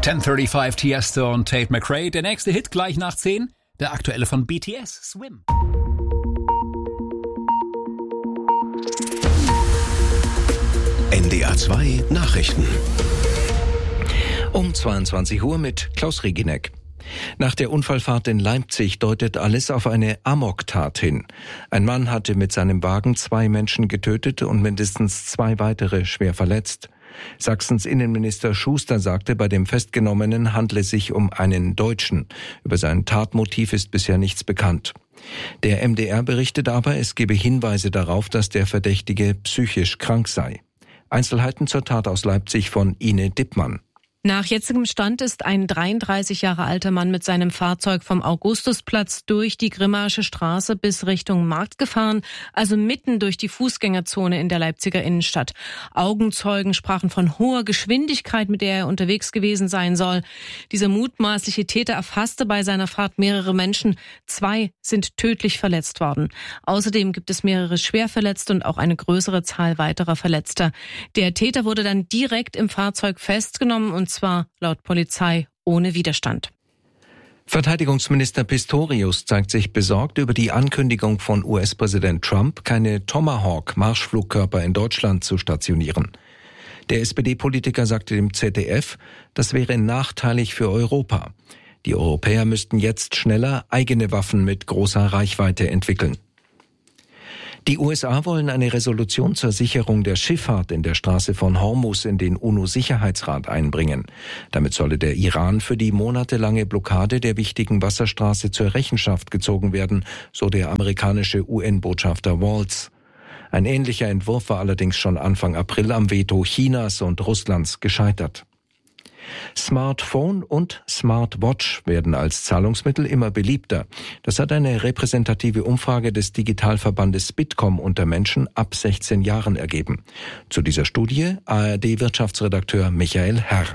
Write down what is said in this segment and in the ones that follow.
10:35 Tiesto und Tate McRae. Der nächste Hit gleich nach 10. Der aktuelle von BTS, Swim. NDR 2 Nachrichten. Um 22 Uhr mit Klaus Reginek. Nach der Unfallfahrt in Leipzig deutet alles auf eine Amoktat hin. Ein Mann hatte mit seinem Wagen 2 Menschen getötet und mindestens 2 weitere schwer verletzt. Sachsens Innenminister Schuster sagte, bei dem Festgenommenen handle es sich um einen Deutschen. Über sein Tatmotiv ist bisher nichts bekannt. Der MDR berichtet aber, es gebe Hinweise darauf, dass der Verdächtige psychisch krank sei. Einzelheiten zur Tat aus Leipzig von Ine Dippmann. Nach jetzigem Stand ist ein 33 Jahre alter Mann mit seinem Fahrzeug vom Augustusplatz durch die Grimmaische Straße bis Richtung Markt gefahren, also mitten durch die Fußgängerzone in der Leipziger Innenstadt. Augenzeugen sprachen von hoher Geschwindigkeit, mit der er unterwegs gewesen sein soll. Dieser mutmaßliche Täter erfasste bei seiner Fahrt mehrere Menschen. 2 sind tödlich verletzt worden. Außerdem gibt es mehrere Schwerverletzte und auch eine größere Zahl weiterer Verletzter. Der Täter wurde dann direkt im Fahrzeug festgenommen und zwar laut Polizei ohne Widerstand. Verteidigungsminister Pistorius zeigt sich besorgt über die Ankündigung von US-Präsident Trump, keine Tomahawk-Marschflugkörper in Deutschland zu stationieren. Der SPD-Politiker sagte dem ZDF, das wäre nachteilig für Europa. Die Europäer müssten jetzt schneller eigene Waffen mit großer Reichweite entwickeln. Die USA wollen eine Resolution zur Sicherung der Schifffahrt in der Straße von Hormuz in den UNO-Sicherheitsrat einbringen. Damit solle der Iran für die monatelange Blockade der wichtigen Wasserstraße zur Rechenschaft gezogen werden, so der amerikanische UN-Botschafter Waltz. Ein ähnlicher Entwurf war allerdings schon Anfang April am Veto Chinas und Russlands gescheitert. Smartphone und Smartwatch werden als Zahlungsmittel immer beliebter. Das hat eine repräsentative Umfrage des Digitalverbandes Bitkom unter Menschen ab 16 Jahren ergeben. Zu dieser Studie ARD-Wirtschaftsredakteur Michael Herr.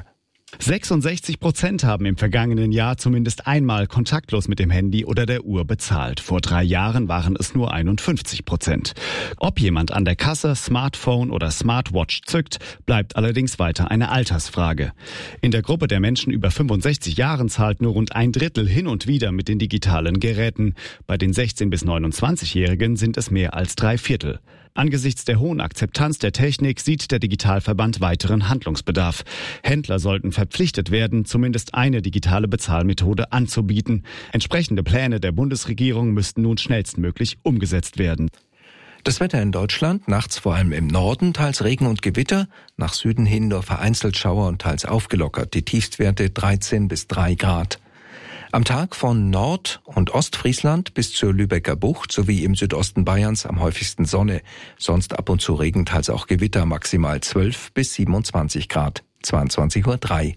66% haben im vergangenen Jahr zumindest einmal kontaktlos mit dem Handy oder der Uhr bezahlt. Vor 3 Jahren waren es nur 51%. Ob jemand an der Kasse Smartphone oder Smartwatch zückt, bleibt allerdings weiter eine Altersfrage. In der Gruppe der Menschen über 65 Jahren zahlt nur rund 1/3 hin und wieder mit den digitalen Geräten. Bei den 16- bis 29-Jährigen sind es mehr als 3/4. Angesichts der hohen Akzeptanz der Technik sieht der Digitalverband weiteren Handlungsbedarf. Händler sollten verpflichtet werden, zumindest eine digitale Bezahlmethode anzubieten. Entsprechende Pläne der Bundesregierung müssten nun schnellstmöglich umgesetzt werden. Das Wetter in Deutschland, nachts vor allem im Norden, teils Regen und Gewitter, nach Süden hin nur vereinzelt Schauer und teils aufgelockert. Die Tiefstwerte 13 bis 3 Grad. Am Tag von Nord- und Ostfriesland bis zur Lübecker Bucht sowie im Südosten Bayerns am häufigsten Sonne. Sonst ab und zu Regen, teils auch Gewitter, maximal 12 bis 27 Grad. 22:03 Uhr.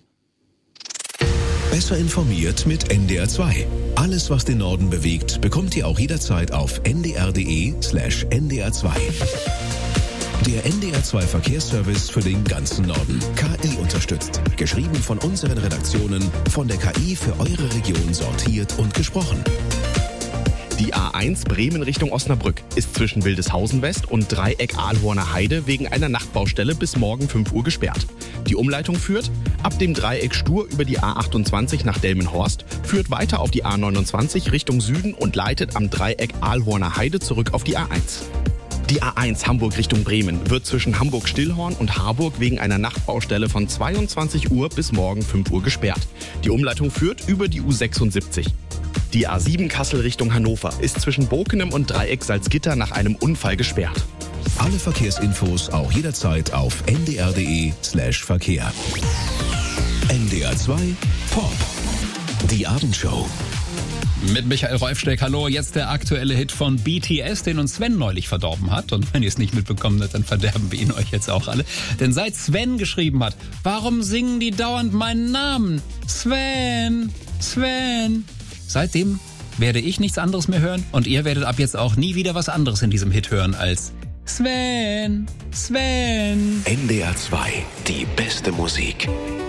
Besser informiert mit NDR 2. Alles, was den Norden bewegt, bekommt ihr auch jederzeit auf ndr.de/ndr2. Der NDR 2 Verkehrsservice für den ganzen Norden. KI unterstützt. Geschrieben von unseren Redaktionen, von der KI für eure Region sortiert und gesprochen. Die A1 Bremen Richtung Osnabrück ist zwischen Wildeshausen West und Dreieck Ahlhorner Heide wegen einer Nachtbaustelle bis morgen 5 Uhr gesperrt. Die Umleitung führt ab dem Dreieck Stur über die A28 nach Delmenhorst, führt weiter auf die A29 Richtung Süden und leitet am Dreieck Ahlhorner Heide zurück auf die A1. Die A1 Hamburg Richtung Bremen wird zwischen Hamburg-Stillhorn und Harburg wegen einer Nachtbaustelle von 22 Uhr bis morgen 5 Uhr gesperrt. Die Umleitung führt über die U76. Die A7 Kassel Richtung Hannover ist zwischen Bokenem und Dreieck Salzgitter nach einem Unfall gesperrt. Alle Verkehrsinfos auch jederzeit auf ndr.de/Verkehr. NDR 2 Pop. Die Abendshow. Mit Michael Rolfsteck, hallo, jetzt der aktuelle Hit von BTS, den uns Sven neulich verdorben hat. Und wenn ihr es nicht mitbekommen habt, dann verderben wir ihn euch jetzt auch alle. Denn seit Sven geschrieben hat, warum singen die dauernd meinen Namen? Sven, Sven. Seitdem werde ich nichts anderes mehr hören und ihr werdet ab jetzt auch nie wieder was anderes in diesem Hit hören als Sven, Sven. NDR 2, die beste Musik.